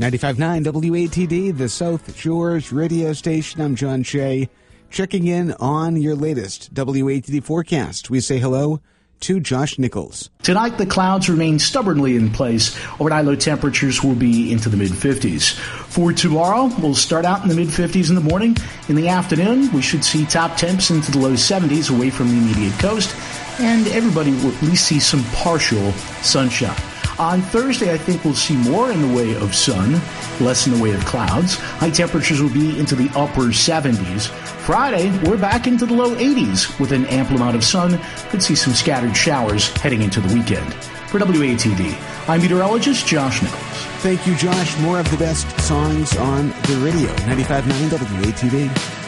95.9 WATD, the South Shores radio station. I'm John Shea, checking in on your latest WATD forecast. We say hello to Josh Nichols. Tonight, the clouds remain stubbornly in place. Overnight low temperatures will be into the mid-50s. For tomorrow, we'll start out in the mid-50s in the morning. In the afternoon, we should see top temps into the low 70s away from the immediate coast, and everybody will at least see some partial sunshine. On Thursday, I think we'll see more in the way of sun, less in the way of clouds. High temperatures will be into the upper 70s. Friday, we're back into the low 80s with an ample amount of sun. Could see some scattered showers heading into the weekend. For WATD, I'm meteorologist Josh Nichols. Thank you, Josh. More of the best songs on the radio. 95.9 WATD.